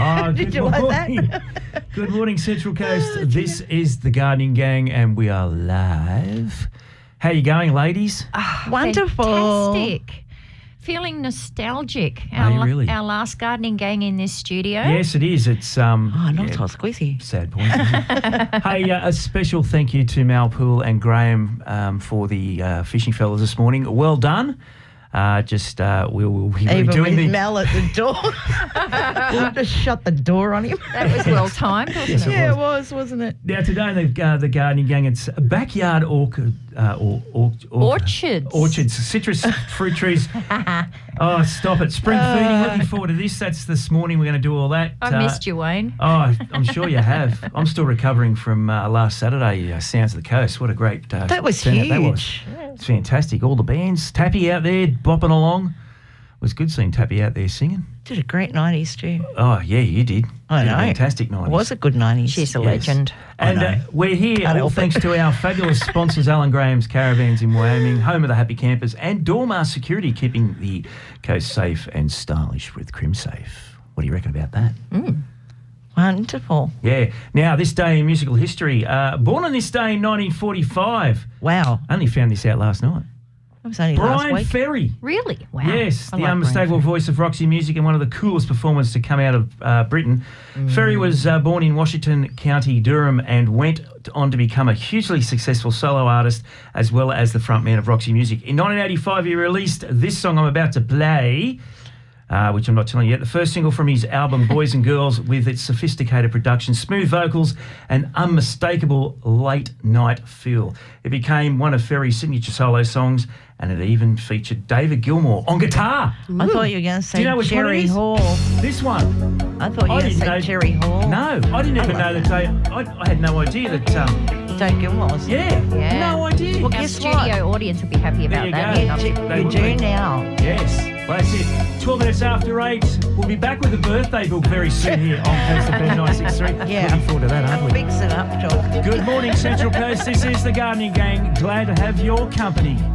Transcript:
Oh, Did you like that? Good morning, Central Coast. This is the Gardening Gang, and we are live. How you going, ladies? Wonderful. Fantastic. Feeling nostalgic. Are you really? Our last Gardening Gang in this studio. Yes, it is. It's Oh, not so squeezy. sad point. Hey, a special thank you to Mal Poole and Graham for the fishing fellas this morning. Well done. We'll be Even doing with Mel at the door. We'll just shut the door on him. That was well timed, wasn't it? Yeah, it was, wasn't it? Now today the Gardening Gang, it's backyard orchards, citrus fruit trees. Oh, stop it! Spring feeding. Looking forward to this. That's this morning. We're going to do all that. I missed you, Wayne. Oh, I'm sure you have. I'm still recovering from last Saturday, Sounds of the Coast. What a great That was turnout that was. huge. It's fantastic. All the bands, Tappy out there bopping along. It was good seeing Tappy out there singing. Did a great 90s too. Oh yeah, you did. I Did a know. fantastic 90s. It was a good 90s. She's a Yes. legend. And know. we're here Can't all help thanks it. to our fabulous sponsors, Alan Graham's Caravans in Wyoming, home of the happy campers, and Dormar Security, keeping the coast safe and stylish with CrimSafe. What do you reckon about that? Wonderful. Yeah. Now, this day in musical history, born on this day in 1945. Wow. I only found this out last night. That was only last Brian week. Ferry. Really? Wow. Yes, I the like unmistakable Brian voice of Roxy Music and one of the coolest performers to come out of Britain. Ferry was born in Washington County, Durham, and went on to become a hugely successful solo artist as well as the frontman of Roxy Music. In 1985, he released this song I'm about to play, which I'm not telling you yet, the first single from his album Boys and Girls, with its sophisticated production, smooth vocals, and unmistakable late-night feel. It became one of Ferry's signature solo songs, and it even featured David Gilmour on guitar. I thought you were going to say Do you know which one it Jerry is? Hall. This one. I thought you were going to say Jerry Hall. No, I didn't even know that I had no idea that, Dave Gilmour's. yeah, Yeah. no idea. Well, Our guess studio what? audience will be happy There about you that. go. Yeah. They You would do be. now. Yes, well, that's it. 12 minutes after 8. We'll be back with the birthday book very soon here on Coast FM 963. Yeah. Looking forward to that, aren't we? Fix it up, Joel. Good morning, Central Coast. This is the Gardening Gang. Glad to have your company.